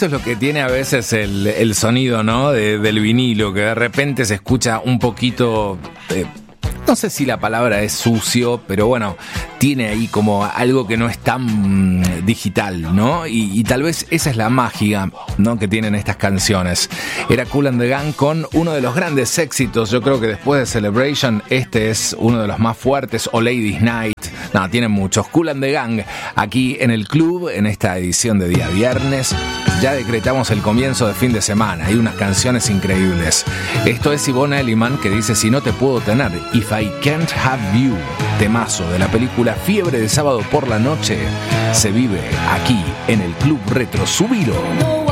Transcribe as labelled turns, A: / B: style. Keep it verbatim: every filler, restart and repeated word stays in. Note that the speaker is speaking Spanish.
A: esto es lo que tiene a veces el, el sonido, ¿no? De, del vinilo, que de repente se escucha un poquito... Eh, no sé si la palabra es sucio, pero bueno, tiene ahí como algo que no es tan mm, digital, ¿no? Y, y tal vez esa es la magia, ¿no?, que tienen estas canciones. Era Kool and the Gang con uno de los grandes éxitos. Yo creo que después de Celebration, este es uno de los más fuertes, o Ladies Night. No, tienen muchos. Kool and the Gang, aquí en el club, en esta edición de día viernes. Ya decretamos el comienzo de fin de semana. Hay unas canciones increíbles. Esto es Ivonne Elliman, que dice: si no te puedo tener, If I Can't Have You. Temazo de la película Fiebre de sábado por la noche. Se vive aquí en el Club Retro. Subilo.